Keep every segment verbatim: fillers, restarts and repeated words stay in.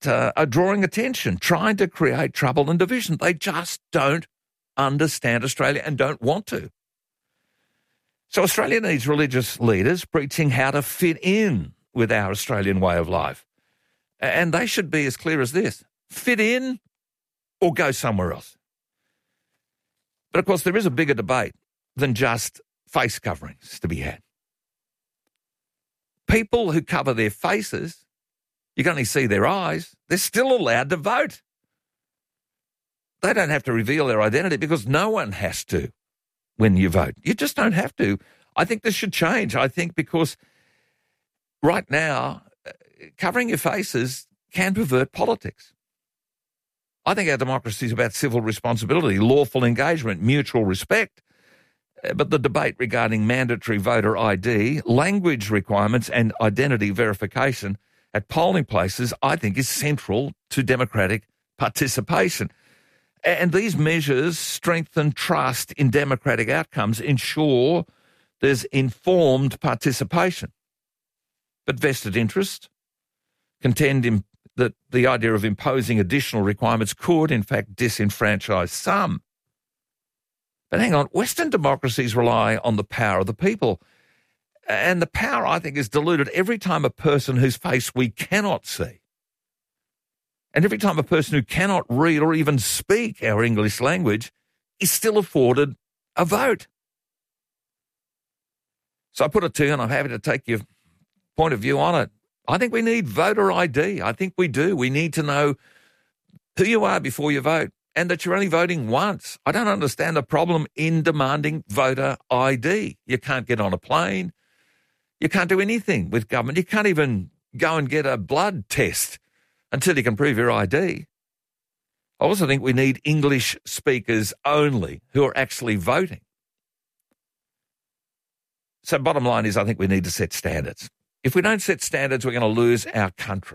uh, are drawing attention, trying to create trouble and division. They just don't understand Australia and don't want to. So Australia needs religious leaders preaching how to fit in with our Australian way of life. And they should be as clear as this: fit in or go somewhere else. But of course, there is a bigger debate than just face coverings to be had. People who cover their faces, you can only see their eyes, they're still allowed to vote. They don't have to reveal their identity because no one has to when you vote. You just don't have to. I think this should change. I think because right now, covering your faces can pervert politics. I think our democracy is about civil responsibility, lawful engagement, mutual respect. But the debate regarding mandatory voter I D, language requirements and identity verification at polling places, I think, is central to democratic participation. And these measures strengthen trust in democratic outcomes, ensure there's informed participation. But vested interest contend in that the idea of imposing additional requirements could, in fact, disenfranchise some. But hang on, Western democracies rely on the power of the people. And the power, I think, is diluted every time a person whose face we cannot see, and every time a person who cannot read or even speak our English language is still afforded a vote. So I put it to you, and I'm happy to take your point of view on it. I think we need voter I D. I think we do. We need to know who you are before you vote and that you're only voting once. I don't understand the problem in demanding voter I D. You can't get on a plane. You can't do anything with government. You can't even go and get a blood test until you can prove your I D. I also think we need English speakers only who are actually voting. So bottom line is I think we need to set standards. If we don't set standards, we're going to lose our country.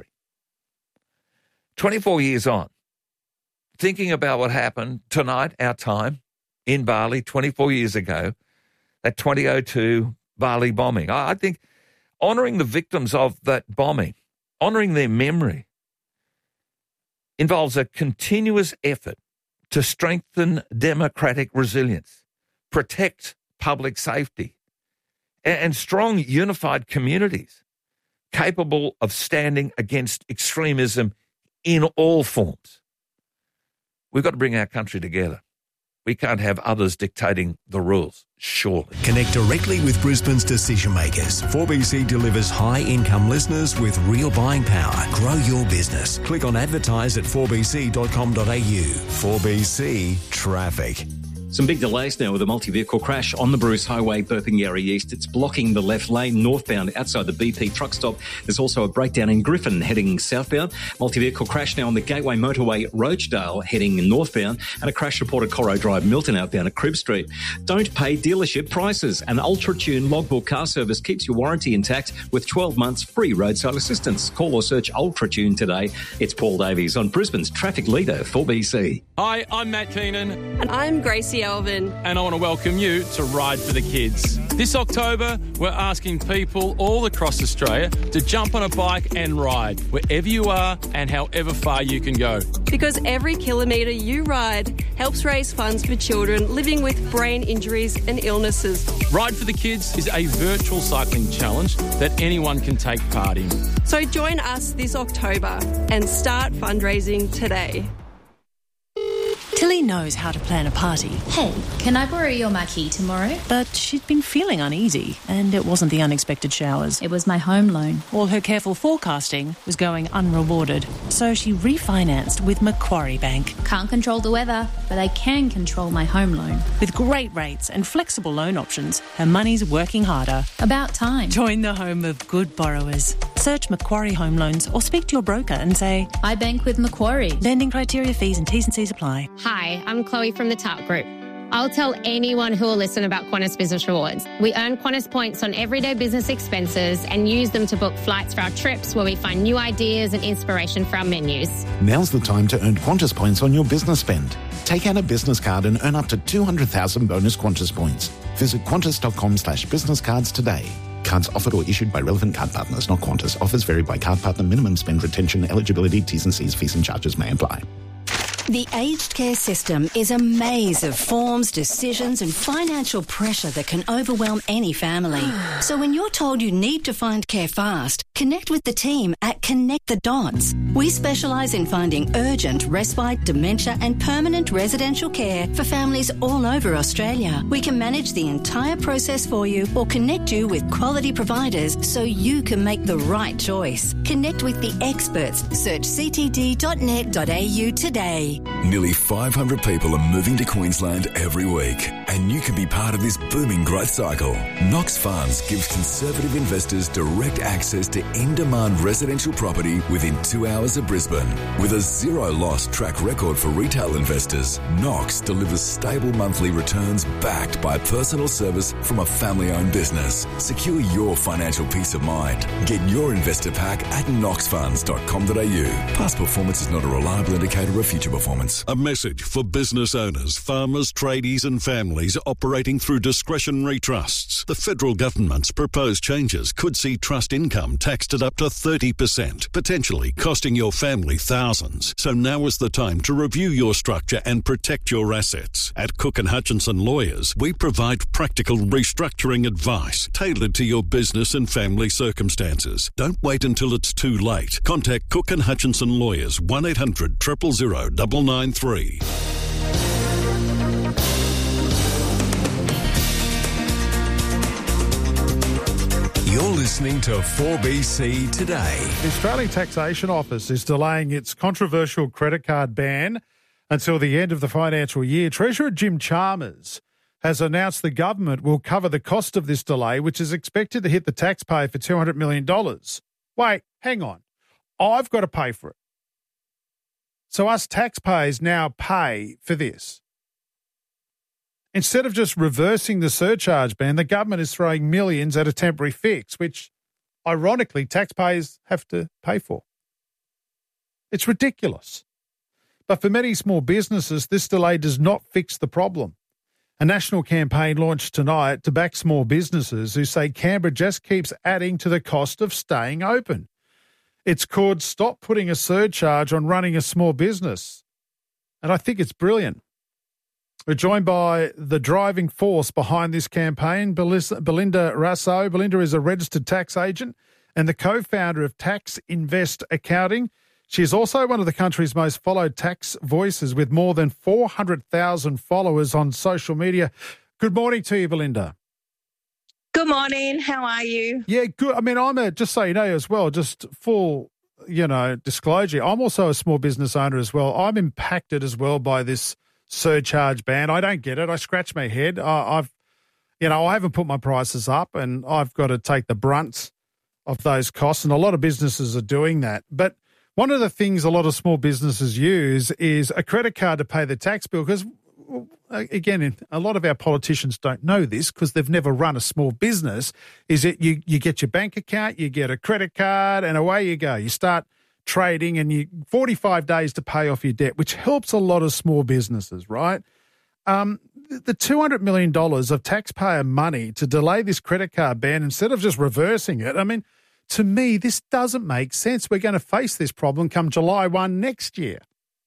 twenty-four years on, thinking about what happened tonight, our time, in Bali twenty-four years ago, that twenty oh two Bali bombing. I think honouring the victims of that bombing, honouring their memory, involves a continuous effort to strengthen democratic resilience, protect public safety, and strong, unified communities capable of standing against extremism in all forms. We've got to bring our country together. We can't have others dictating the rules, surely. Connect directly with Brisbane's decision makers. four B C delivers high-income listeners with real buying power. Grow your business. Click on advertise at four b c dot com dot a u. four B C Traffic. Some big delays now with a multi-vehicle crash on the Bruce Highway, Burpengary East. It's blocking the left lane northbound outside the B P truck stop. There's also a breakdown in Griffin heading southbound. Multi-vehicle crash now on the Gateway Motorway, Roachdale heading northbound. And a crash reported Corro Drive, Milton outbound at Cribb Street. Don't pay dealership prices. An UltraTune logbook car service keeps your warranty intact with twelve months free roadside assistance. Call or search UltraTune today. It's Paul Davies on Brisbane's traffic leader, four B C. Hi, I'm Matt Keenan. And I'm Gracie Elvin. And I want to welcome you to Ride for the Kids. This October, we're asking people all across Australia to jump on a bike and ride wherever you are and however far you can go. Because every kilometre you ride helps raise funds for children living with brain injuries and illnesses. Ride for the Kids is a virtual cycling challenge that anyone can take part in. So join us this October and start fundraising today. Tilly knows how to plan a party. Hey, can I borrow your marquee tomorrow? But she'd been feeling uneasy, and it wasn't the unexpected showers. It was my home loan. All her careful forecasting was going unrewarded. So she refinanced with Macquarie Bank. Can't control the weather, but I can control my home loan. With great rates and flexible loan options, her money's working harder. About time. Join the home of good borrowers. Search Macquarie Home Loans or speak to your broker and say, I bank with Macquarie. Lending criteria, fees and T's and C's apply. Hi, I'm Chloe from the Tart Group. I'll tell anyone who will listen about Qantas Business Rewards. We earn Qantas points on everyday business expenses and use them to book flights for our trips where we find new ideas and inspiration for our menus. Now's the time to earn Qantas points on your business spend. Take out a business card and earn up to two hundred thousand bonus Qantas points. Visit qantas dot com slash business cards today. Cards offered or issued by relevant card partners, not Qantas. Offers vary by card partner. Minimum spend, retention, eligibility, T's and C's, fees and charges may apply. The aged care system is a maze of forms, decisions and financial pressure that can overwhelm any family. So when you're told you need to find care fast, connect with the team at Connect the Dots. We specialise in finding urgent, respite, dementia and permanent residential care for families all over Australia. We can manage the entire process for you or connect you with quality providers so you can make the right choice. Connect with the experts. Search c t d dot net dot a u today. Nearly five hundred people are moving to Queensland every week, and you can be part of this booming growth cycle. Knox Funds gives conservative investors direct access to in-demand residential property within two hours of Brisbane. With a zero-loss track record for retail investors, Knox delivers stable monthly returns backed by personal service from a family-owned business. Secure your financial peace of mind. Get your investor pack at knox funds dot com dot a u. Past performance is not a reliable indicator of future performance. A message for business owners, farmers, tradies and families operating through discretionary trusts. The federal government's proposed changes could see trust income taxed at up to thirty percent, potentially costing your family thousands. So now is the time to review your structure and protect your assets. At Cook and Hutchinson Lawyers, we provide practical restructuring advice tailored to your business and family circumstances. Don't wait until it's too late. Contact Cook and Hutchinson Lawyers, one eight hundred, zero zero zero, nine nine three. You're listening to four B C Today. The Australian Taxation Office is delaying its controversial credit card ban until the end of the financial year. Treasurer Jim Chalmers has announced the government will cover the cost of this delay, which is expected to hit the taxpayer for two hundred million dollars. Wait, hang on. I've got to pay for it. So us taxpayers now pay for this. Instead of just reversing the surcharge ban, the government is throwing millions at a temporary fix, which, ironically, taxpayers have to pay for. It's ridiculous. But for many small businesses, this delay does not fix the problem. A national campaign launched tonight to back small businesses who say Canberra just keeps adding to the cost of staying open. It's called Stop Putting a Surcharge on Running a Small Business. And I think it's brilliant. We're joined by the driving force behind this campaign, Belinda Rasso. Belinda is a registered tax agent and the co-founder of Tax Invest Accounting. She is also one of the country's most followed tax voices with more than four hundred thousand followers on social media. Good morning to you, Belinda. Good morning. How are you? Yeah, good. I mean, I'm a, just so you know as well, just full, you know, disclosure, I'm also a small business owner as well. I'm impacted as well by this surcharge ban. I don't get it. I scratch my head. I, I've, you know, I haven't put my prices up and I've got to take the brunt of those costs. And a lot of businesses are doing that. But one of the things a lot of small businesses use is a credit card to pay the tax bill because, again, a lot of our politicians don't know this because they've never run a small business, is that you, you get your bank account, you get a credit card, and away you go. You start trading and you forty-five days to pay off your debt, which helps a lot of small businesses, right? Um, the two hundred million dollars of taxpayer money to delay this credit card ban instead of just reversing it, I mean, to me, this doesn't make sense. We're going to face this problem come July first next year.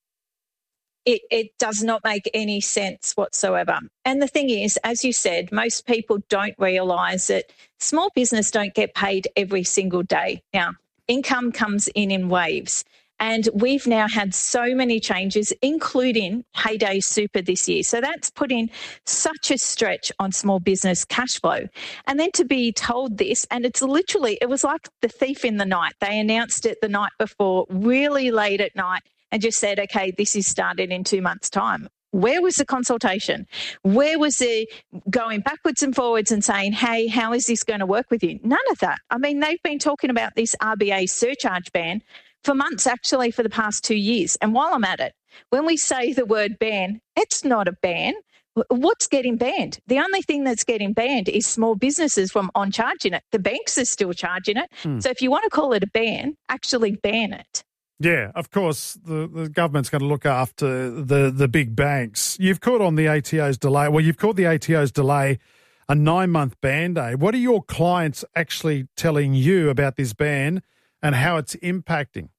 It, it does not make any sense whatsoever. And the thing is, as you said, most people don't realise that small business don't get paid every single day. Now, income comes in in waves. And we've now had so many changes, including Heyday Super this year. So that's put in such a stretch on small business cash flow. And then to be told this, and it's literally, it was like the thief in the night. They announced it the night before, really late at night, and just said, okay, this is started in two months' time. Where was the consultation? Where was the going backwards and forwards and saying, hey, how is this going to work with you? None of that. I mean, they've been talking about this R B A surcharge ban for months, actually, for the past two years. And while I'm at it, when we say the word ban, it's not a ban. What's getting banned? The only thing that's getting banned is small businesses from on charging it. The banks are still charging it. Hmm. So if you want to call it a ban, actually ban it. Yeah, of course, the, the government's going to look after the, the big banks. You've called on the A T O's delay. Well, you've called the A T O's delay a nine-month Band-Aid. What are your clients actually telling you about this ban and how it's impacting?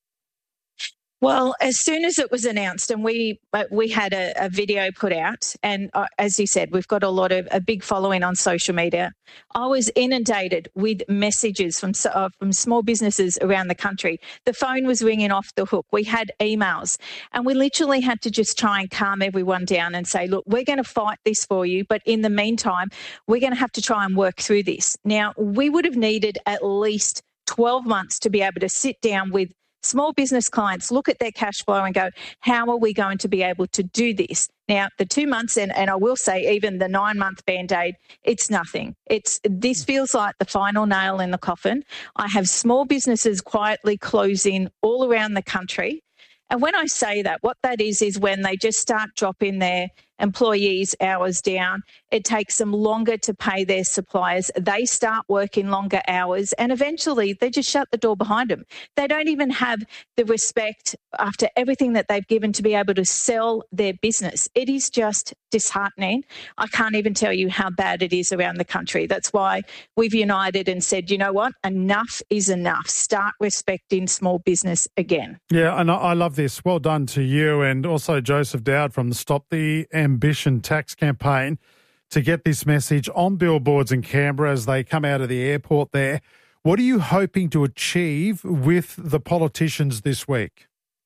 Well, as soon as it was announced, and we we had a, a video put out, and uh, as you said, we've got a lot of a big following on social media. I was inundated with messages from uh, from small businesses around the country. The phone was ringing off the hook. We had emails, and we literally had to just try and calm everyone down and say, look, we're going to fight this for you, but in the meantime, we're going to have to try and work through this. Now, we would have needed at least twelve months to be able to sit down with small business clients, look at their cash flow and go, how are we going to be able to do this? Now, the two months, and, and I will say even the nine-month Band-Aid, it's nothing. It's This feels like the final nail in the coffin. I have small businesses quietly closing all around the country. And when I say that, what that is is when they just start dropping their employees' hours down. It takes them longer to pay their suppliers. They start working longer hours, and eventually they just shut the door behind them. They don't even have the respect after everything that they've given to be able to sell their business. It is just disheartening. I can't even tell you how bad it is around the country. That's why we've united and said, you know what, enough is enough. Start respecting small business again. Yeah, and I love this. Well done to you and also Joseph Dowd from the Stop the Ambition Tax campaign to get this message on billboards in Canberra as they come out of the airport there. What are you hoping to achieve with the politicians this week?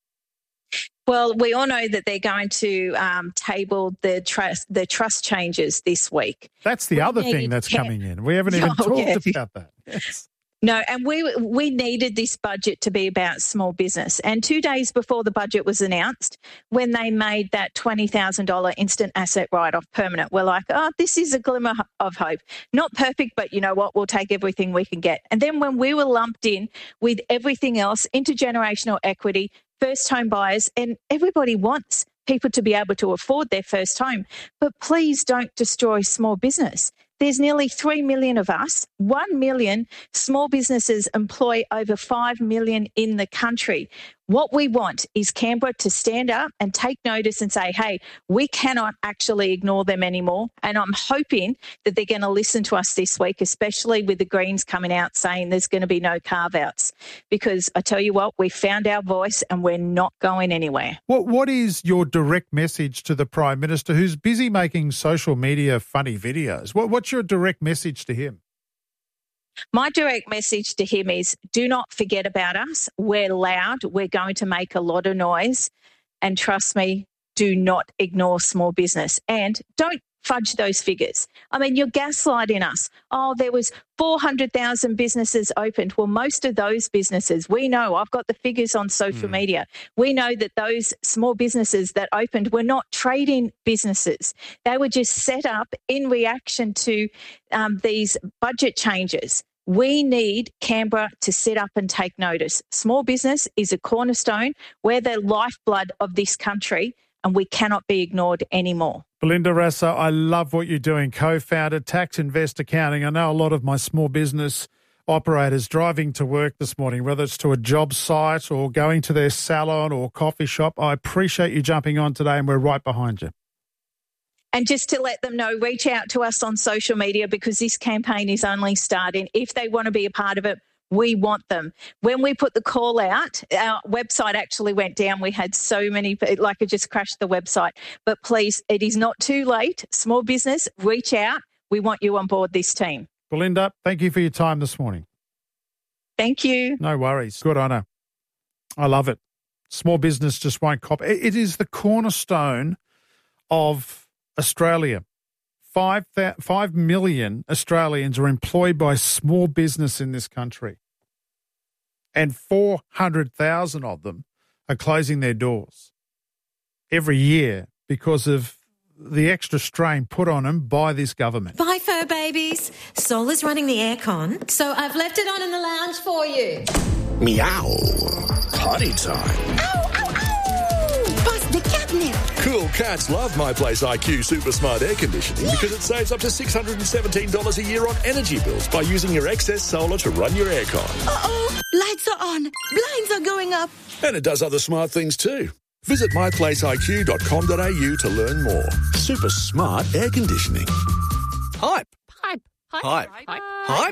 Well, we all know that they're going to um, table the trust the trust changes this week. That's the we other thing that's yeah. coming in. We haven't even oh, talked yeah. about that. Yes. No, and we we needed this budget to be about small business. And two days before the budget was announced, when they made that twenty thousand dollars instant asset write-off permanent, we're like, oh, this is a glimmer of hope. Not perfect, but you know what? We'll take everything we can get. And then when we were lumped in with everything else, intergenerational equity, first home buyers, and everybody wants people to be able to afford their first home. But please don't destroy small business. There's nearly three million of us. one million small businesses employ over five million in the country. What we want is Canberra to stand up and take notice and say, hey, we cannot actually ignore them anymore. And I'm hoping that they're going to listen to us this week, especially with the Greens coming out saying there's going to be no carve-outs. Because I tell you what, we found our voice and we're not going anywhere. What What is your direct message to the Prime Minister who's busy making social media funny videos? What, what's your direct message to him? My direct message to him is do not forget about us. We're loud. We're going to make a lot of noise. And trust me, do not ignore small business. And don't fudge those figures. I mean, you're gaslighting us. Oh, there was four hundred thousand businesses opened. Well, most of those businesses, we know, I've got the figures on social mm. media. We know that those small businesses that opened were not trading businesses. They were just set up in reaction to um, these budget changes. We need Canberra to sit up and take notice. Small business is a cornerstone. We're the lifeblood of this country, and we cannot be ignored anymore. Belinda Rasso, I love what you're doing. Co-founder, Tax Invest Accounting. I know a lot of my small business operators driving to work this morning, whether it's to a job site or going to their salon or coffee shop. I appreciate you jumping on today, and we're right behind you. And just to let them know, reach out to us on social media because this campaign is only starting. If they want to be a part of it, we want them. When we put the call out, our website actually went down. We had so many, like it just crashed the website. But please, it is not too late. Small business, reach out. We want you on board this team. Belinda, thank you for your time this morning. Thank you. No worries. Good on her. I love it. Small business just won't cop. It is the cornerstone of Australia. Five, five million Australians are employed by small business in this country. And four hundred thousand of them are closing their doors every year because of the extra strain put on them by this government. Bye, fur babies. Sol is running the aircon, so I've left it on in the lounge for you. Meow. Potty time. Ow, ow, ow! Bust the catnip. Cool cats love My Place I Q Super Smart Air Conditioning because it saves up to six hundred seventeen dollars a year on energy bills by using your excess solar to run your aircon. Uh-oh, lights are on, blinds are going up. And it does other smart things too. Visit my place I Q dot com dot a u to learn more. Super Smart Air Conditioning. Hype. Hype. Hype. Hype.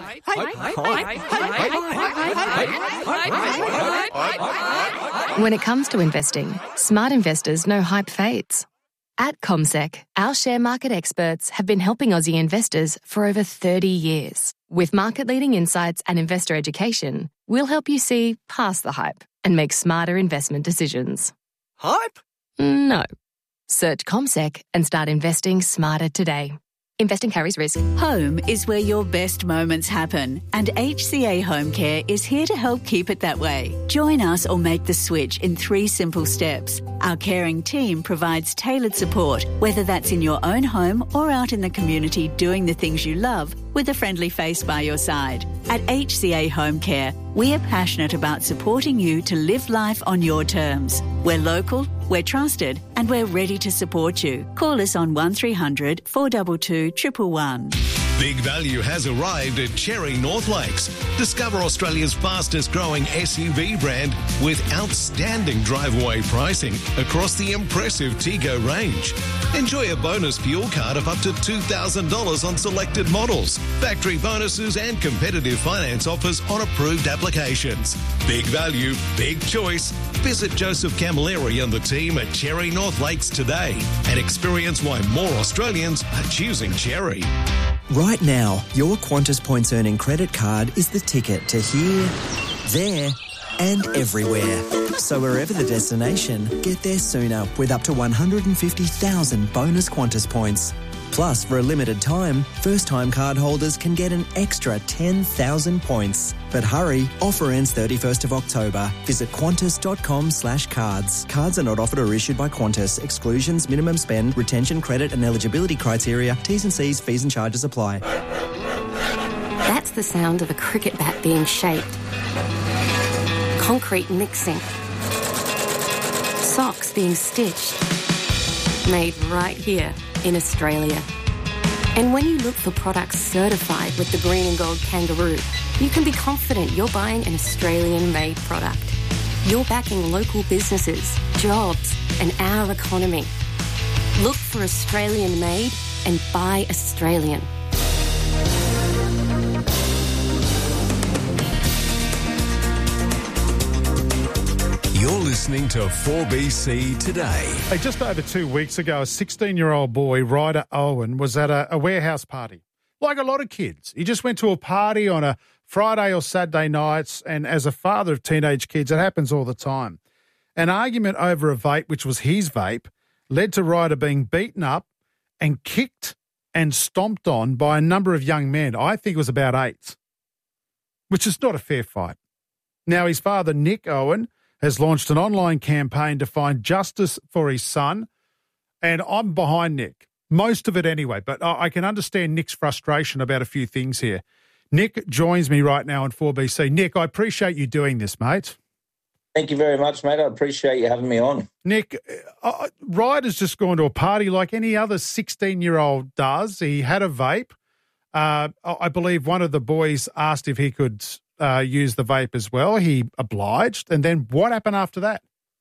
Hype. When it comes to investing, smart investors know hype fades. At CommSec, our share market experts have been helping Aussie investors for over thirty years. With market-leading insights and investor education, we'll help you see past the hype and make smarter investment decisions. Hype? No. Search CommSec and start investing smarter today. Investing carries risk. Home is where your best moments happen, and H C A Home Care is here to help keep it that way. Join us or make the switch in three simple steps. Our caring team provides tailored support, whether that's in your own home or out in the community doing the things you love with a friendly face by your side. At H C A Home Care, we are passionate about supporting you to live life on your terms. We're local, we're trusted, and we're ready to support you. Call us on one three hundred four two two, one one one. Big value has arrived at Cherry North Lakes. Discover Australia's fastest growing S U V brand with outstanding drive-away pricing across the impressive Tego range. Enjoy a bonus fuel card of up to two thousand dollars on selected models, factory bonuses and competitive finance offers on approved applications. Big value, big choice. Visit Joseph Camilleri and the team at Cherry North Lakes today and experience why more Australians are choosing Cherry. Right now, your Qantas Points Earning credit card is the ticket to here, there and everywhere. So wherever the destination, get there sooner with up to one hundred fifty thousand bonus Qantas points. Plus, for a limited time, first-time card holders can get an extra ten thousand points. But hurry, offer ends thirty-first of October. Visit qantas.com slash cards. Cards are not offered or issued by Qantas. Exclusions, minimum spend, retention, credit and eligibility criteria, T's and C's, fees and charges apply. That's the sound of a cricket bat being shaped. Concrete mixing. Socks being stitched. Made right here in Australia. And when you look for products certified with the green and gold kangaroo, you can be confident you're buying an Australian-made product. You're backing local businesses, jobs, and our economy. Look for Australian-made and buy Australian. You're listening to four B C Today. Hey, just over two weeks ago, a sixteen-year-old boy, Ryder Owen, was at a, a warehouse party. Like a lot of kids. He just went to a party on a Friday or Saturday nights, and as a father of teenage kids, it happens all the time. An argument over a vape, which was his vape, led to Ryder being beaten up and kicked and stomped on by a number of young men. I think it was about eight, which is not a fair fight. Now, his father, Nick Owen, has launched an online campaign to find justice for his son, and I'm behind Nick. Most of it anyway, but I can understand Nick's frustration about a few things here. Nick joins me right now on four B C. Nick, I appreciate you doing this, mate. Thank you very much, mate. I appreciate you having me on. Nick, uh, Ryder's just gone to a party like any other sixteen-year-old does. He had a vape. Uh, I believe one of the boys asked if he could uh, use the vape as well. He obliged. And then what happened after that?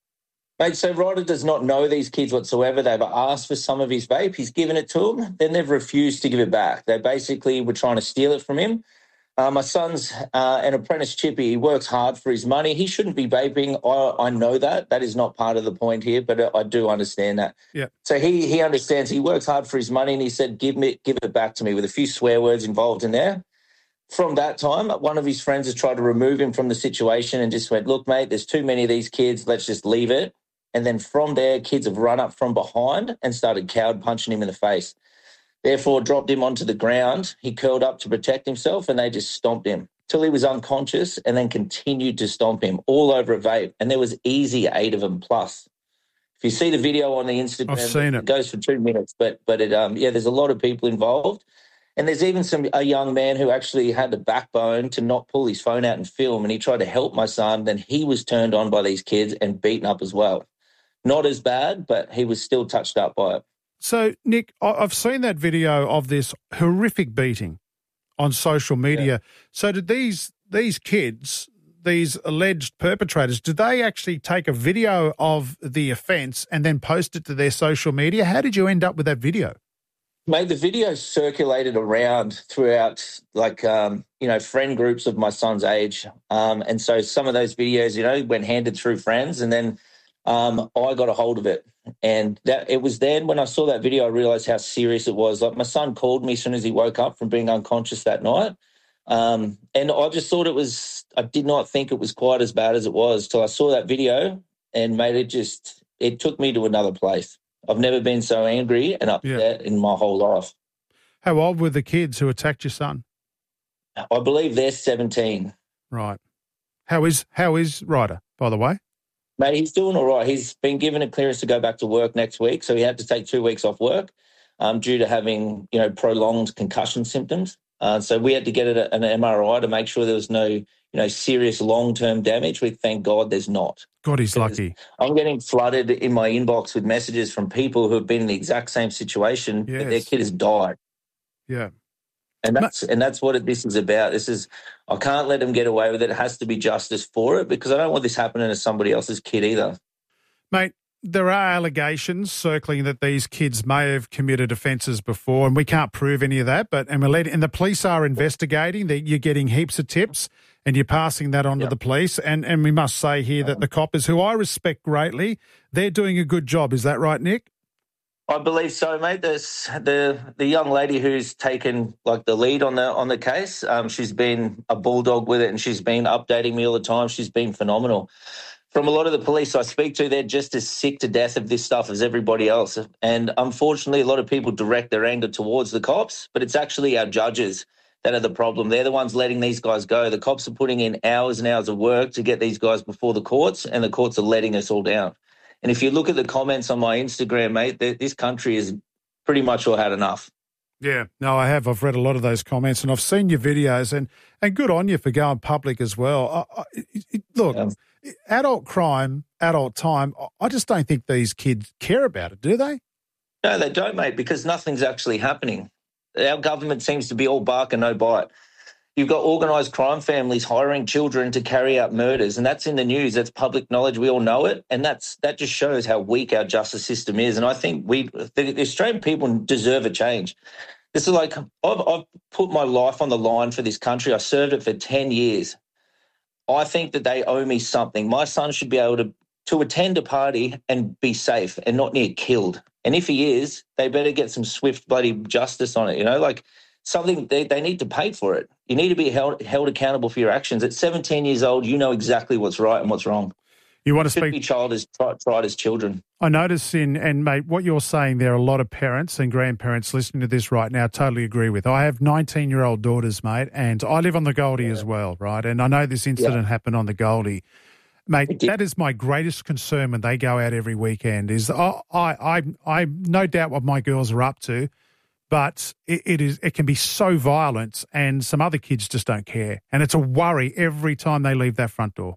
Mate, so Ryder does not know these kids whatsoever. They've asked for some of his vape. He's given it to them. Then they've refused to give it back. They basically were trying to steal it from him. Uh, my son's uh, an apprentice chippy. He works hard for his money. He shouldn't be vaping. I, I know that. That is not part of the point here, but I do understand that. Yeah. So he he understands. He works hard for his money, and he said, give me, give it back to me, with a few swear words involved in there. From that time, one of his friends has tried to remove him from the situation and just went, look, mate, there's too many of these kids. Let's just leave it. And then from there, kids have run up from behind and started cowed punching him in the face. Therefore, dropped him onto the ground. He curled up to protect himself, and they just stomped him till he was unconscious, and then continued to stomp him all over a vape. And there was easy eight of them plus. If you see the video on the Instagram, I've seen it. It goes for two minutes. But but it um yeah, there's a lot of people involved, and there's even some a young man who actually had the backbone to not pull his phone out and film, and he tried to help my son. Then he was turned on by these kids and beaten up as well. Not as bad, but he was still touched up by it. So, Nick, I've seen that video of this horrific beating on social media. Yeah. So did these these kids, these alleged perpetrators, did they actually take a video of the offence and then post it to their social media? How did you end up with that video? Mate, the video circulated around throughout, like, um, you know, friend groups of my son's age. Um, and so some of those videos, you know, went handed through friends, and then um, I got a hold of it. And that it was then when I saw that video, I realised how serious it was. Like, my son called me as soon as he woke up from being unconscious that night. Um, and I just thought it was, I did not think it was quite as bad as it was till I saw that video, and, mate, it just, it took me to another place. I've never been so angry and upset yeah. in my whole life. How old were the kids who attacked your son? I believe they're seventeen. Right. How is how is Ryder, by the way? Mate, he's doing all right. He's been given a clearance to go back to work next week, so he had to take two weeks off work um, due to having, you know, prolonged concussion symptoms. Uh, so we had to get it an M R I to make sure there was no, you know, serious long-term damage. We thank God there's not. God, he's because lucky. I'm getting flooded in my inbox with messages from people who have been in the exact same situation, yes. but their kid has died. Yeah. And that's and that's what it, this is about. This is, I can't let them get away with it. It has to be justice for it, because I don't want this happening to somebody else's kid either. Mate, there are allegations circling that these kids may have committed offences before, and we can't prove any of that. But and we're letting, and the police are investigating. That you're getting heaps of tips, and you're passing that on yep. to the police. And and we must say here that the coppers, who I respect greatly, they're doing a good job. Is that right, Nick? I believe so, mate. There's the the young lady who's taken like the lead on the on the case. Um, she's been a bulldog with it, and she's been updating me all the time. She's been phenomenal. From a lot of the police I speak to, they're just as sick to death of this stuff as everybody else. And unfortunately, a lot of people direct their anger towards the cops, but it's actually our judges that are the problem. They're the ones letting these guys go. The cops are putting in hours and hours of work to get these guys before the courts, and the courts are letting us all down. And if you look at the comments on my Instagram, mate, this country is pretty much all had enough. Yeah, no, I have. I've read a lot of those comments, and I've seen your videos, and, and good on you for going public as well. I, I, it, look, yeah. adult crime, adult time, I just don't think these kids care about it, do they? No, they don't, mate, because nothing's actually happening. Our government seems to be all bark and no bite. You've got organised crime families hiring children to carry out murders, and that's in the news. That's public knowledge. We all know it, and that's that just shows how weak our justice system is. And I think we, the Australian people, deserve a change. This is like I've, I've put my life on the line for this country. I served it for ten years. I think that they owe me something. My son should be able to to attend a party and be safe and not near killed. And if he is, they better get some swift bloody justice on it. You know, like. Something they, they need to pay for it. You need to be held held accountable for your actions. At seventeen years old, you know exactly what's right and what's wrong. You want to Should speak? Be child is tried, tried as children. I notice in and mate, what you're saying there, a lot of parents and grandparents listening to this right now totally agree with. I have nineteen-year-old daughters, mate, and I live on the Goldie yeah. as well, right? And I know this incident yeah. happened on the Goldie. Mate, that is my greatest concern when they go out every weekend. Is I I I, I no doubt what my girls are up to. But it, it is it can be so violent, and some other kids just don't care. And it's a worry every time they leave that front door.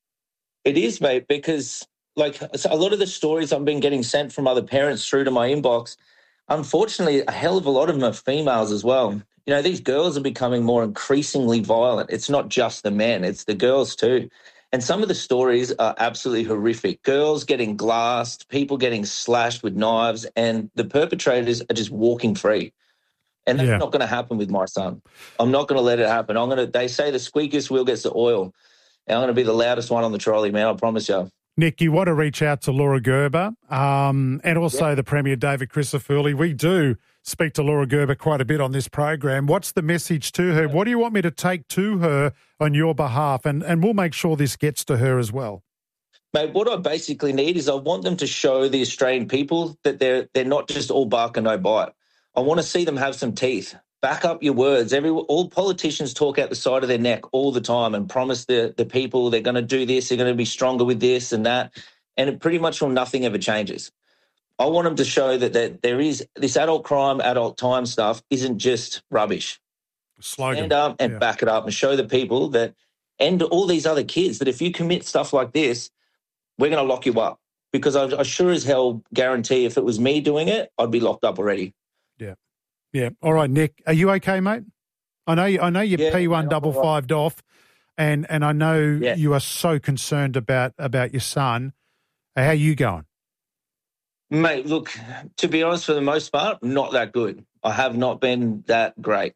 It is, mate, because like a lot of the stories I've been getting sent from other parents through to my inbox, unfortunately, a hell of a lot of them are females as well. You know, these girls are becoming more increasingly violent. It's not just the men, it's the girls too. And some of the stories are absolutely horrific. Girls getting glassed, people getting slashed with knives, and the perpetrators are just walking free. And that's yeah. not going to happen with my son. I'm not going to let it happen. I'm going to. They say the squeakiest wheel gets the oil. And I'm going to be the loudest one on the trolley, man. I promise you. Nick, you want to reach out to Laura Gerber um, and also yeah. the Premier David Crisafulli. We do speak to Laura Gerber quite a bit on this program. What's the message to her? What do you want me to take to her on your behalf? And, and we'll make sure this gets to her as well. Mate, what I basically need is I want them to show the Australian people that they're they're not just all bark and no bite. I want to see them have some teeth. Back up your words. Every all politicians talk out the side of their neck all the time and promise the, the people they're going to do this, they're going to be stronger with this and that, and it pretty much from nothing ever changes. I want them to show that, that there is this adult crime, adult time stuff isn't just rubbish. Slogan. Stand up and yeah. back it up and show the people that, and all these other kids, that if you commit stuff like this, we're going to lock you up. Because I, I sure as hell guarantee if it was me doing it, I'd be locked up already. Yeah. Yeah. All right, Nick. Are you okay, mate? I know you, I know you're yeah, P one double fived off, and, and I know yeah. you are so concerned about, about your son. How are you going? Mate, look, to be honest, for the most part, not that good. I have not been that great.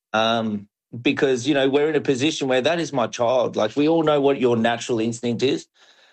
Um, because, you know, we're in a position where that is my child. Like, we all know what your natural instinct is.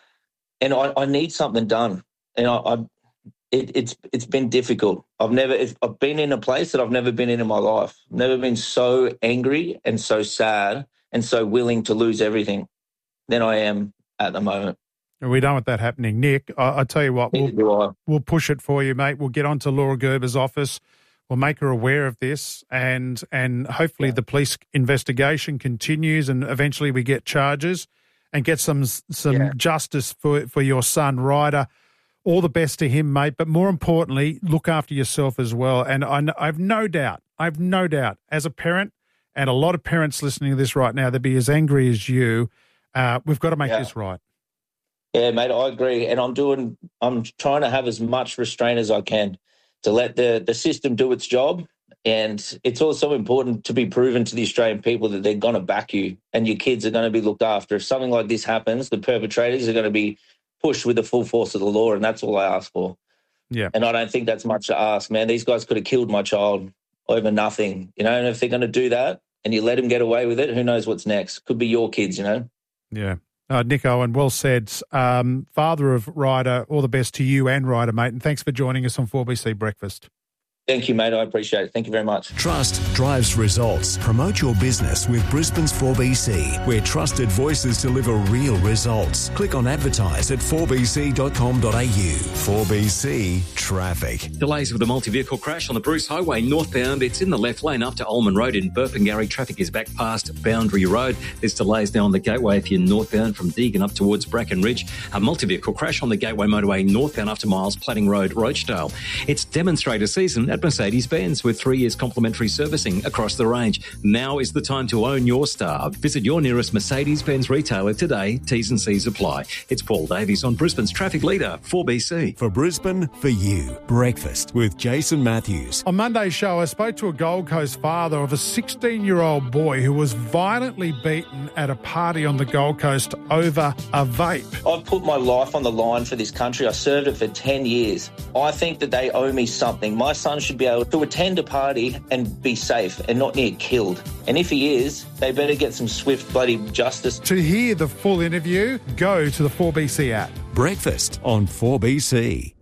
And I, I need something done. And I, I it, it's it's been difficult. I've never it's, I've been in a place that I've never been in in my life. I've never been so angry and so sad and so willing to lose everything than I am at the moment. We don't want that happening. Nick, I, I tell you what, we'll, we'll push it for you, mate. We'll get on to Laura Gerber's office. We'll make her aware of this, and and hopefully yeah. the police investigation continues, and eventually we get charges and get some some yeah. justice for, for your son, Ryder. All the best to him, mate. But more importantly, look after yourself as well. And I, I've no doubt, I've no doubt, as a parent, and a lot of parents listening to this right now, they'd be as angry as you. Uh, we've got to make yeah. this right. Yeah, mate, I agree. And I'm doing, I'm trying to have as much restraint as I can to let the, the system do its job. And it's also important to be proven to the Australian people that they're going to back you and your kids are going to be looked after. If something like this happens, the perpetrators are going to be pushed with the full force of the law, and that's all I ask for. Yeah. And I don't think that's much to ask, man. These guys could have killed my child over nothing, you know, and if they're going to do that and you let them get away with it, who knows what's next? Could be your kids, you know? Yeah. Uh, Nick Owen, well said. Um, father of Ryder, all the best to you and Ryder, mate, and thanks for joining us on four B C Breakfast. Thank you, mate. I appreciate it. Thank you very much. Trust drives results. Promote your business with Brisbane's four B C, where trusted voices deliver real results. Click on advertise at four b c dot com dot a u. four B C Traffic. Delays with a multi-vehicle crash on the Bruce Highway northbound. It's in the left lane up to Ulman Road in Burpengary. Traffic is back past Boundary Road. There's delays now on the Gateway if you're northbound from Deagon up towards Bracken Ridge. A multi-vehicle crash on the Gateway motorway northbound up to Miles Platting Road, Rochdale. It's demonstrator season at Mercedes-Benz with three years complimentary servicing across the range. Now is the time to own your star. Visit your nearest Mercedes-Benz retailer today. T's and C's apply. It's Paul Davies on Brisbane's Traffic Leader, four B C. For Brisbane, for you. Breakfast with Jason Matthews. On Monday's show, I spoke to a Gold Coast father of a sixteen-year-old boy who was violently beaten at a party on the Gold Coast over a vape. I've put my life on the line for this country. I served it for ten years. I think that they owe me something. My son should be able to attend a party and be safe and not near killed. And if he is, they better get some swift bloody justice. To hear the full interview, go to the four B C app. Breakfast on four B C.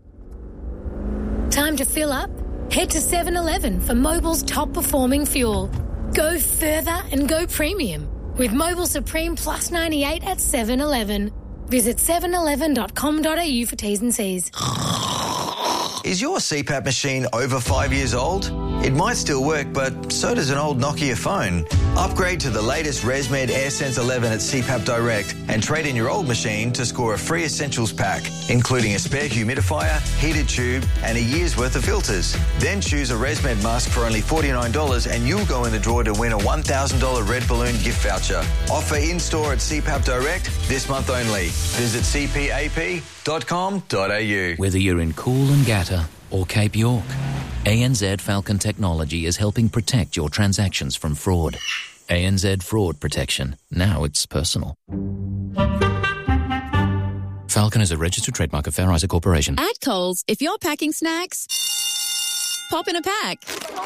Time to fill up? Head to seven eleven for Mobil's top performing fuel. Go further and go premium with Mobil Supreme Plus ninety-eight at seven eleven. Visit seven eleven dot com dot a u for T's and C's. Is your C PAP machine over five years old? It might still work, but so does an old Nokia phone. Upgrade to the latest ResMed AirSense eleven at C PAP Direct and trade in your old machine to score a free essentials pack, including a spare humidifier, heated tube and a year's worth of filters. Then choose a ResMed mask for only forty-nine dollars and you'll go in the draw to win a one thousand dollars Red Balloon gift voucher. Offer in-store at C PAP Direct this month only. Visit c p a p dot com dot a u. Whether you're in Coolangatta or Cape York, A N Z Falcon Technology is helping protect your transactions from fraud. A N Z Fraud Protection. Now it's personal. Falcon is a registered trademark of Fair Isaac Corporation. At Coles, if you're packing snacks, pop in a pack.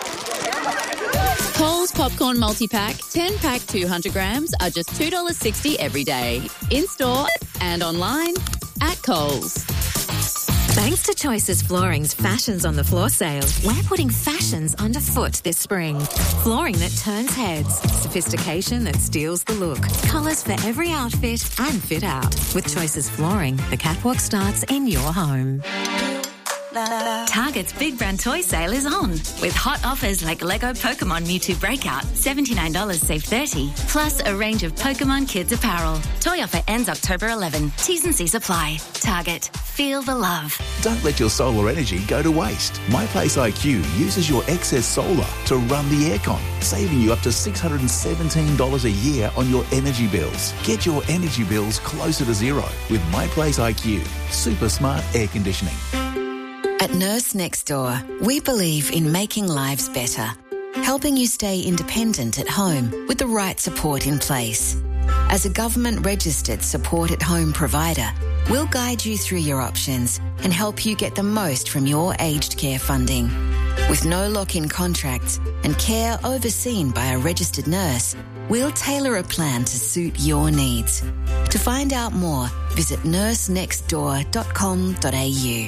Coles Popcorn Multi-Pack, ten pack two hundred grams are just two dollars sixty every day. In-store and online at Coles. Thanks to Choices Flooring's Fashions on the Floor sale, we're putting fashions underfoot this spring. Flooring that turns heads, sophistication that steals the look, colours for every outfit and fit out. With Choices Flooring, the catwalk starts in your home. Target's Big Brand Toy Sale is on, with hot offers like Lego Pokemon Mewtwo Breakout, seventy-nine dollars save thirty dollars, plus a range of Pokemon Kids apparel. Toy offer ends October eleventh. T's and C's apply. Target. Feel the love. Don't let your solar energy go to waste. MyPlace I Q uses your excess solar to run the aircon, saving you up to six hundred seventeen dollars a year on your energy bills. Get your energy bills closer to zero with MyPlace I Q. Super smart air conditioning. At Nurse Next Door, we believe in making lives better, helping you stay independent at home with the right support in place. As a government-registered support-at-home provider, we'll guide you through your options and help you get the most from your aged care funding. With no lock-in contracts and care overseen by a registered nurse, we'll tailor a plan to suit your needs. To find out more, visit nurse next door dot com dot a u.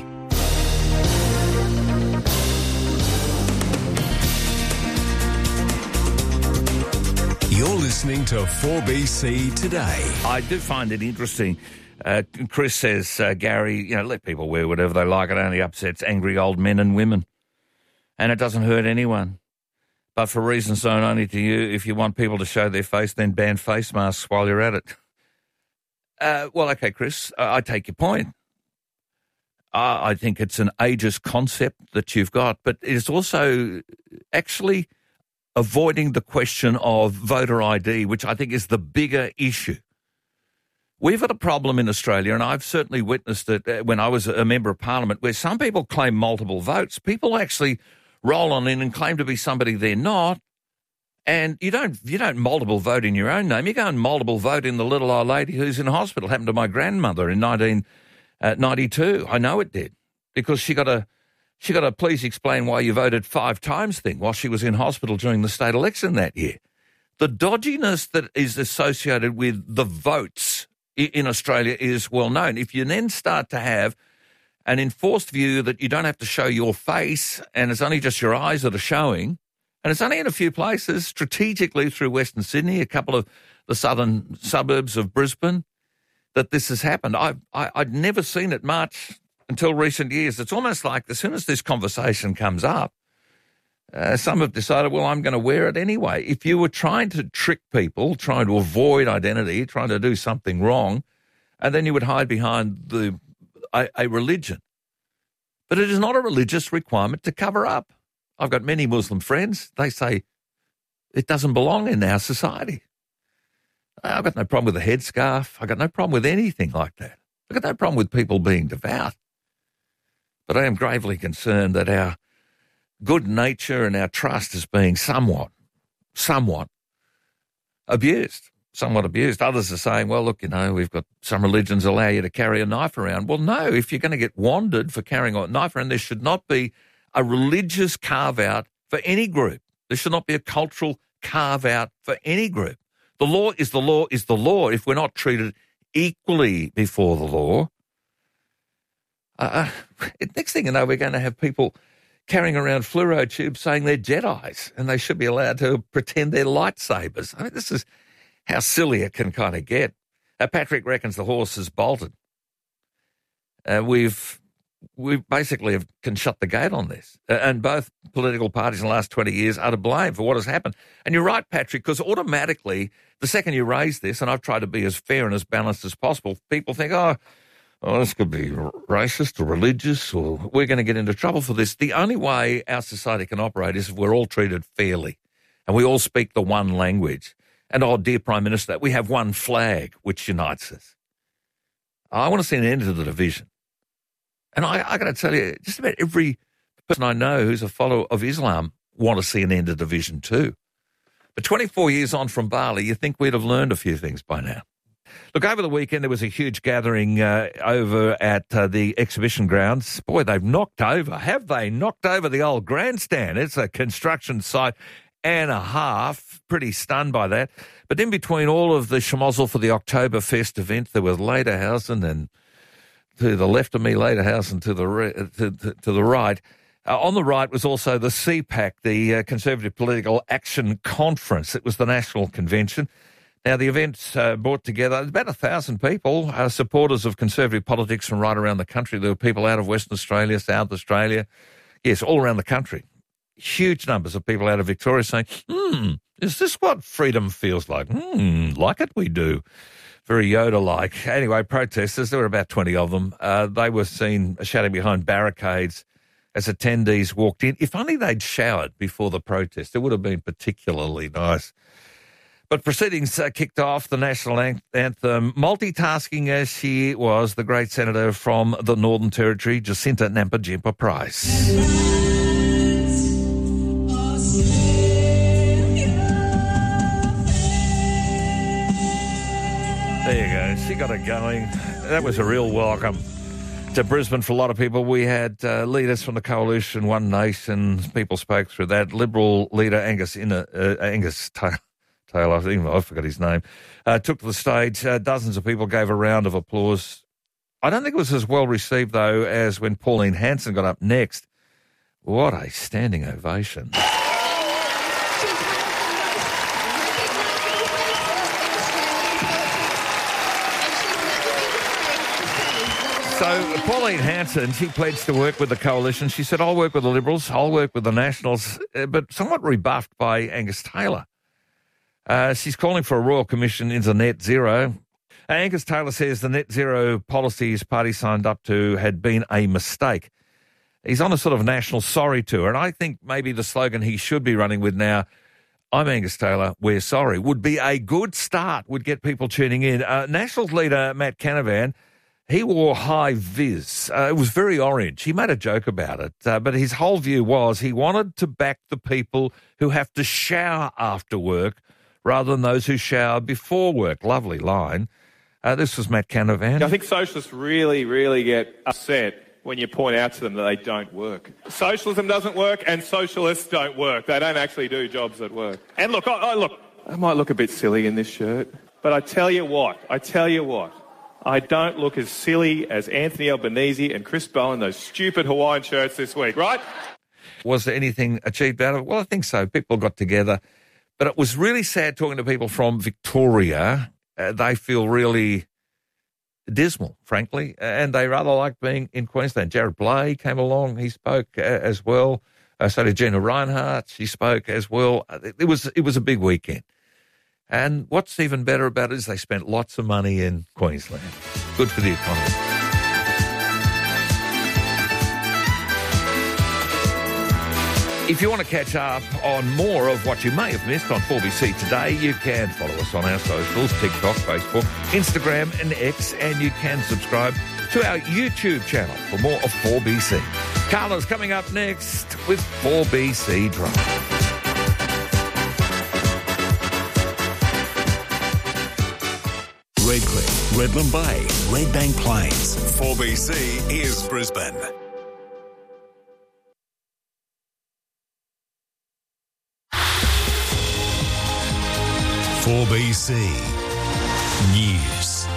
You're listening to four B C Today. I do find it interesting. Uh, Chris says, uh, Gary, you know, let people wear whatever they like. It only upsets angry old men and women. And it doesn't hurt anyone. But for reasons known only to you, if you want people to show their face, then ban face masks while you're at it. Uh, well, okay, Chris, I, I take your point. Uh, I think it's an ageist concept that you've got, but it's also actually avoiding the question of voter I D, which I think is the bigger issue. We've got a problem in Australia, and I've certainly witnessed it when I was a member of Parliament, where some people claim multiple votes. People actually roll on in and claim to be somebody they're not, and you don't you don't multiple vote in your own name. You go and multiple vote in the little old lady who's in hospital. It happened to my grandmother in nineteen ninety-two. I know it did, because she got a she got a please explain why you voted five times thing while she was in hospital during the state election that year. The dodginess that is associated with the votes in Australia is well known. If you then start to have an enforced view that you don't have to show your face and it's only just your eyes that are showing, and it's only in a few places, strategically through Western Sydney, a couple of the southern suburbs of Brisbane, that this has happened. I, I, I'd never seen it much until recent years. It's almost like as soon as this conversation comes up, uh, some have decided, well, I'm going to wear it anyway. If you were trying to trick people, trying to avoid identity, trying to do something wrong, and then you would hide behind the a, a religion. But it is not a religious requirement to cover up. I've got many Muslim friends. They say it doesn't belong in our society. I've got no problem with a headscarf. I've got no problem with anything like that. I've got no problem with people being devout. But I am gravely concerned that our good nature and our trust is being somewhat, somewhat abused, somewhat abused. Others are saying, well, look, you know, we've got some religions allow you to carry a knife around. Well, no, if you're going to get wandered for carrying a knife around, there should not be a religious carve-out for any group. There should not be a cultural carve-out for any group. The law is the law is the law. If we're not treated equally before the law, uh, next thing you know, we're going to have people carrying around fluoro tubes saying they're Jedis and they should be allowed to pretend they're lightsabers. I mean, this is how silly it can kind of get. Uh, Patrick reckons the horse has bolted. Uh, we've we basically have, can shut the gate on this. Uh, and both political parties in the last twenty years are to blame for what has happened. And you're right, Patrick, because automatically, the second you raise this, and I've tried to be as fair and as balanced as possible, people think, oh, oh this could be racist or religious, or we're going to get into trouble for this. The only way our society can operate is if we're all treated fairly and we all speak the one language. And, oh, dear Prime Minister, we have one flag which unites us. I want to see an end to the division. And I, I got to tell you, just about every person I know who's a follower of Islam want to see an end to division too. But twenty-four years on from Bali, you think we'd have learned a few things by now. Look, over the weekend there was a huge gathering uh, over at uh, the exhibition grounds. Boy, they've knocked over, have they knocked over the old grandstand? It's a construction site and a half. Pretty stunned by that. But in between all of the schmozzle for the Oktoberfest event, there was Lederhausen, and to the left of me, Lederhausen, to the re- to, to, to the right. Uh, on the right was also the C PAC, the uh, Conservative Political Action Conference. It was the national convention. Now, the event uh, brought together about a thousand people, uh, supporters of conservative politics from right around the country. There were people out of Western Australia, South Australia, yes, all around the country. Huge numbers of people out of Victoria saying, hmm, is this what freedom feels like? Hmm, like it we do. Very Yoda-like. Anyway, protesters, there were about twenty of them. Uh, they were seen shouting behind barricades as attendees walked in. If only they'd showered before the protest, it would have been particularly nice. But proceedings uh, kicked off the national anthem. Multitasking as she was, the great senator from the Northern Territory, Jacinta Nampijinpa-Price. There you go. She got it going. That was a real welcome. uh, Brisbane for a lot of people. We had uh, leaders from the Coalition, One Nation. People spoke through that. Liberal leader Angus Inner, uh, Angus Taylor, Taylor, I think I forgot his name, uh, took to the stage. Uh, dozens of people gave a round of applause. I don't think it was as well received, though, as when Pauline Hanson got up next. What a standing ovation. So Pauline Hanson, she pledged to work with the Coalition. She said, I'll work with the Liberals, I'll work with the Nationals, uh, but somewhat rebuffed by Angus Taylor. Uh, she's calling for a Royal Commission into net zero. Angus Taylor says the net zero policy his party signed up to had been a mistake. He's on a sort of national sorry tour, and I think maybe the slogan he should be running with now, I'm Angus Taylor, we're sorry, would be a good start, would get people tuning in. Uh, Nationals leader Matt Canavan, he wore high vis. Uh, it was very orange. He made a joke about it, uh, but his whole view was he wanted to back the people who have to shower after work rather than those who shower before work. Lovely line. Uh, this was Matt Canavan. I think socialists really, really get upset when you point out to them that they don't work. Socialism doesn't work and socialists don't work. They don't actually do jobs that work. And look, I, I, look, I might look a bit silly in this shirt, but I tell you what, I tell you what, I don't look as silly as Anthony Albanese and Chris Bowen, those stupid Hawaiian shirts this week, right? Was there anything achieved out of it? Well, I think so. People got together. But it was really sad talking to people from Victoria. Uh, they feel really dismal, frankly, and they rather like being in Queensland. Jared Blay came along. He spoke uh, as well. Uh, so did Gina Reinhardt. She spoke as well. It was, it was a big weekend. And what's even better about it is they spent lots of money in Queensland. Good for the economy. If you want to catch up on more of what you may have missed on four B C Today, you can follow us on our socials, TikTok, Facebook, Instagram and X, and you can subscribe to our YouTube channel for more of four B C. Carla's coming up next with four B C Drive. Redcliffe, Redland Bay, Redbank Plains. four B C is Brisbane. four B C News.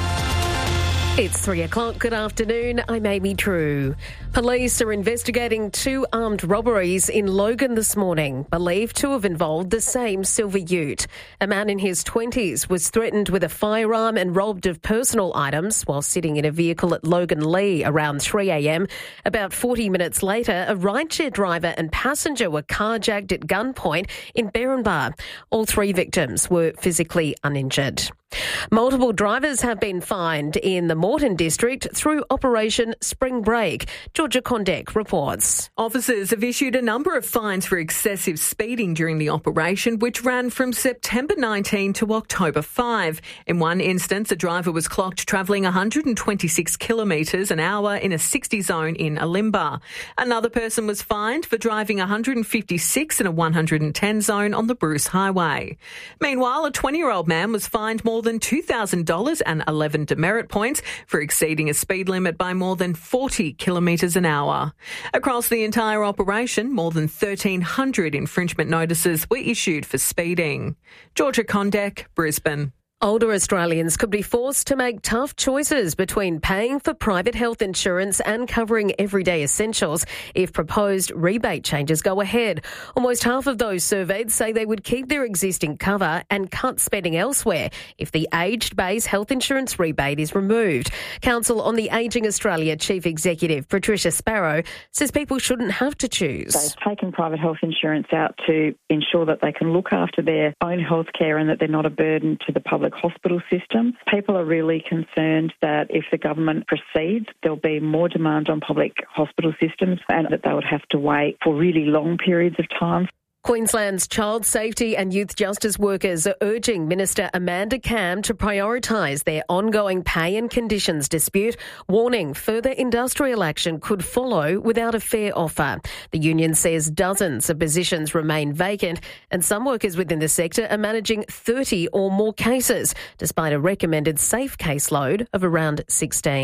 It's three o'clock. Good afternoon. I'm Amy True. Police are investigating two armed robberies in Logan this morning, believed to have involved the same silver ute. A man in his twenties was threatened with a firearm and robbed of personal items while sitting in a vehicle at Logan Lee around three a.m. About forty minutes later, a rideshare driver and passenger were carjacked at gunpoint in Berrinba. All three victims were physically uninjured. Multiple drivers have been fined in the Moreton district through Operation Spring Break. Georgia Condek reports. Officers have issued a number of fines for excessive speeding during the operation, which ran from September nineteenth to October fifth. In one instance, a driver was clocked travelling one hundred twenty-six kilometres an hour in a sixty zone in Alimba. Another person was fined for driving one hundred fifty-six in a one hundred ten zone on the Bruce Highway. Meanwhile, a twenty-year-old man was fined more than two thousand dollars and eleven demerit points for exceeding a speed limit by more than forty kilometres an hour. Across the entire operation, more than thirteen hundred infringement notices were issued for speeding. Georgia Condek, Brisbane. Older Australians could be forced to make tough choices between paying for private health insurance and covering everyday essentials if proposed rebate changes go ahead. Almost half of those surveyed say they would keep their existing cover and cut spending elsewhere if the aged-based health insurance rebate is removed. Council on the Ageing Australia Chief Executive Patricia Sparrow says people shouldn't have to choose. They've taken private health insurance out to ensure that they can look after their own health care and that they're not a burden to the public hospital system. People are really concerned that if the government proceeds, there'll be more demand on public hospital systems and that they would have to wait for really long periods of time. Queensland's child safety and youth justice workers are urging Minister Amanda Cam to prioritise their ongoing pay and conditions dispute, warning further industrial action could follow without a fair offer. The union says dozens of positions remain vacant and some workers within the sector are managing thirty or more cases, despite a recommended safe caseload of around sixteen.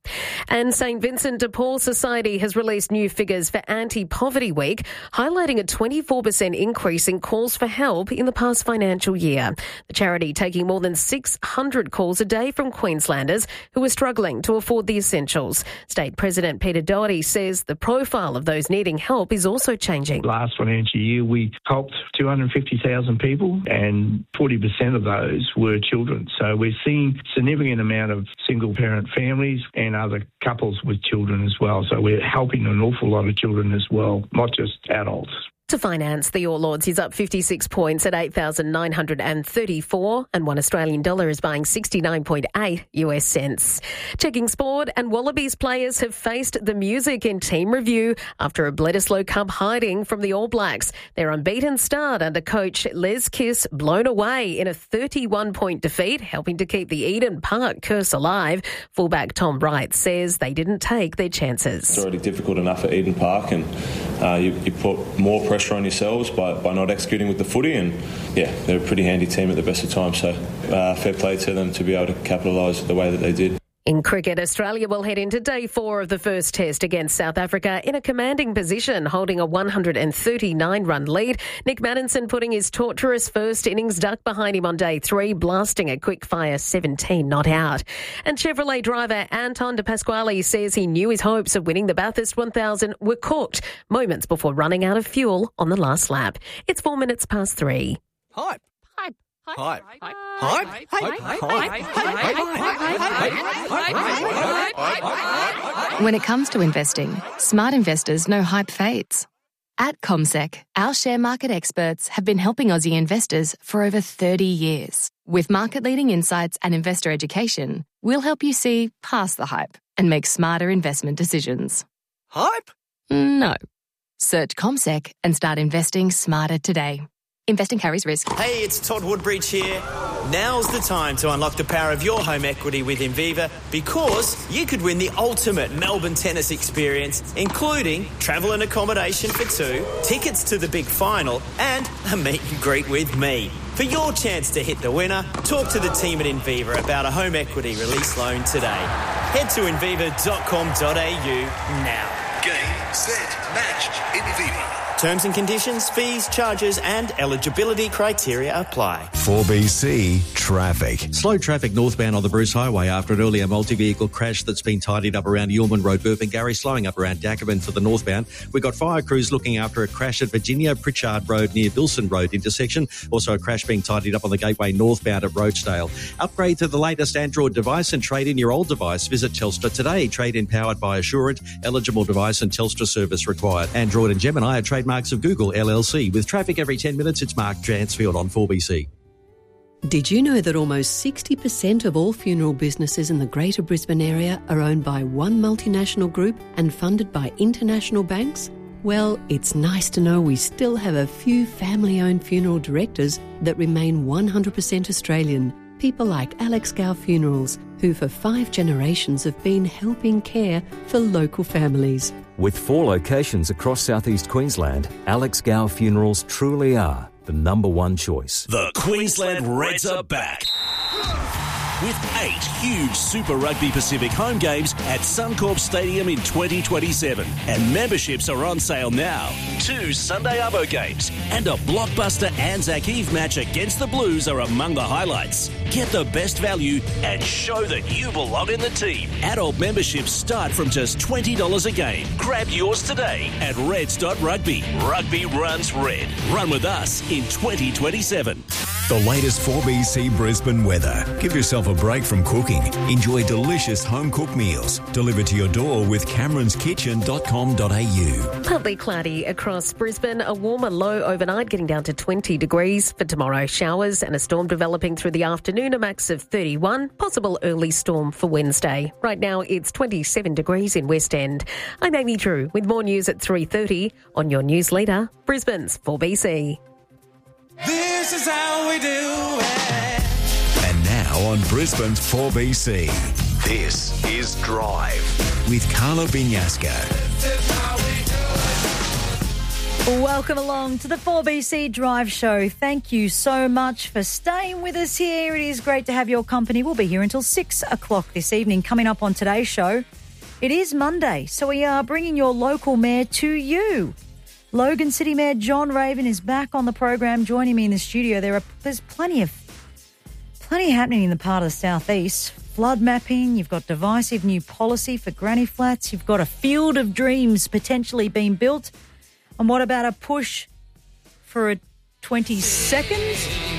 And Saint Vincent de Paul Society has released new figures for Anti-Poverty Week, highlighting a twenty-four percent increase in calls for help in the past financial year. The charity taking more than six hundred calls a day from Queenslanders who are struggling to afford the essentials. State President Peter Doherty says the profile of those needing help is also changing. Last financial year, we helped two hundred fifty thousand people and forty percent of those were children. So we're seeing a significant amount of single-parent families and other couples with children as well. So we're helping an awful lot of children as well, not just adults. To finance, the All Ords is up fifty-six points at eight thousand nine hundred thirty-four and one Australian dollar is buying sixty-nine point eight US cents. Checking sport, and Wallabies players have faced the music in team review after a Bledisloe Cup hiding from the All Blacks. Their unbeaten start under coach Les Kiss blown away in a thirty-one point defeat, helping to keep the Eden Park curse alive. Fullback Tom Wright says they didn't take their chances. It's already difficult enough at Eden Park, and uh, you, you put more pressure on yourselves by, by not executing with the footy, and yeah, they're a pretty handy team at the best of times, so uh, fair play to them to be able to capitalise the way that they did. In cricket, Australia will head into day four of the first test against South Africa in a commanding position, holding a one hundred thirty-nine run lead. Nick Maddinson putting his torturous first innings duck behind him on day three, blasting a quick-fire seventeen not out. And Chevrolet driver Anton De Pasquale says he knew his hopes of winning the Bathurst one thousand were cooked moments before running out of fuel on the last lap. It's four minutes past three. Hype. Hype. Hype. Hype. Hype. Hype. When it comes to investing, smart investors know hype fades. At CommSec, our share market experts have been helping Aussie investors for over thirty years. With market-leading insights and investor education, we'll help you see past the hype and make smarter investment decisions. Hype? No. Search CommSec and start investing smarter today. Investing carries risk. Hey, it's Todd Woodbridge here. Now's the time to unlock the power of your home equity with Inviva, because you could win the ultimate Melbourne tennis experience, including travel and accommodation for two, tickets to the big final, and a meet and greet with me. For your chance to hit the winner, talk to the team at Inviva about a home equity release loan today. Head to inviva dot com dot a u now. Game, set, match, Inviva. Terms and conditions, fees, charges and eligibility criteria apply. four B C Traffic. Slow traffic northbound on the Bruce Highway after an earlier multi-vehicle crash that's been tidied up around Yeoman Road, Burpengary, slowing up around Dackerman for the northbound. We've got fire crews looking after a crash at Virginia Pritchard Road near Bilson Road intersection. Also a crash being tidied up on the Gateway northbound at Roachdale. Upgrade to the latest Android device and trade in your old device. Visit Telstra today. Trade in powered by Assurant. Eligible device and Telstra service required. Android and Gemini are trademarks of Google L L C. With traffic every ten minutes, it's Mark Dransfield on four B C. Did you know that almost sixty percent of all funeral businesses in the Greater Brisbane area are owned by one multinational group and funded by international banks? Well, it's nice to know we still have a few family-owned funeral directors that remain one hundred percent Australian. People like Alex Gow Funerals, who for five generations have been helping care for local families. With four locations across southeast Queensland, Alex Gow Funerals truly are the number one choice. The Queensland Reds are back with eight huge Super Rugby Pacific home games at Suncorp Stadium in twenty twenty-seven. And memberships are on sale now. Two Sunday Arvo games and a blockbuster Anzac Eve match against the Blues are among the highlights. Get the best value and show that you belong in the team. Adult memberships start from just twenty dollars a game. Grab yours today at reds dot rugby. Rugby runs red. Run with us in twenty twenty-seven. The latest four B C Brisbane weather. Give yourself a break from cooking. Enjoy delicious home-cooked meals delivered to your door with camerons kitchen dot com dot a u. Partly cloudy across Brisbane, a warmer low overnight getting down to twenty degrees. For tomorrow, showers and a storm developing through the afternoon, a max of thirty-one. Possible early storm for Wednesday. Right now, it's twenty-seven degrees in West End. I'm Amy Drew with more news at three thirty on your news leader, Brisbane's four B C. This is how we do it. And now on Brisbane's four B C, this is Drive with Carla Binyasca. Welcome along to the four B C Drive Show. Thank you so much for staying with us here. It is great to have your company. We'll be here until six o'clock this evening. Coming up on today's show, It is Monday, so we are bringing your local mayor to you. Logan City Mayor John Raven is back on the program, joining me in the studio. There are there's plenty of plenty happening in the part of the southeast. Flood mapping, you've got divisive new policy for granny flats, you've got a field of dreams potentially being built. And what about a push for a twenty-second?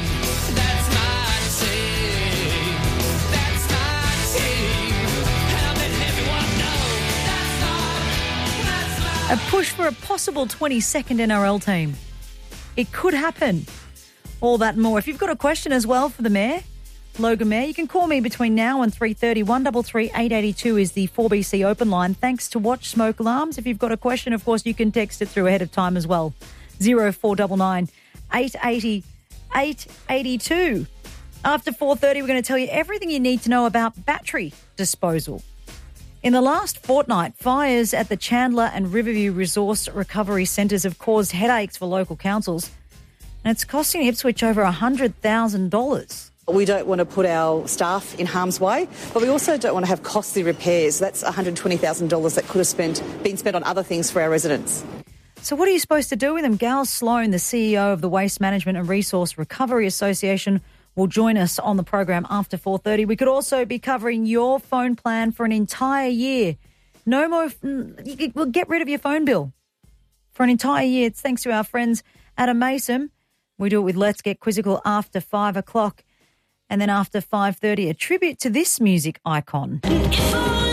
A push for a possible twenty-second N R L team. It could happen. All that and more. If you've got a question as well for the Mayor, Logan Mayor, you can call me between now and three thirty. one three three, eight eight two is the four B C open line. Thanks to Watch Smoke Alarms. If you've got a question, of course, you can text it through ahead of time as well. zero four nine nine, eight eight zero, eight eight two. After four thirty, we're going to tell you everything you need to know about battery disposal. In the last fortnight, fires at the Chandler and Riverview Resource Recovery Centres have caused headaches for local councils, and it's costing Ipswich over one hundred thousand dollars. We don't want to put our staff in harm's way, but we also don't want to have costly repairs. That's one hundred twenty thousand dollars that could have spent been spent on other things for our residents. So what are you supposed to do with them? Gal Sloan, the C E O of the Waste Management and Resource Recovery Association, will join us on the program after four thirty. We could also be covering your phone plan for an entire year. No more, you will get rid of your phone bill for an entire year. It's thanks to our friends at Mason. We do it with Let's Get Quizzical after five o'clock. And then after five thirty, a tribute to this music icon.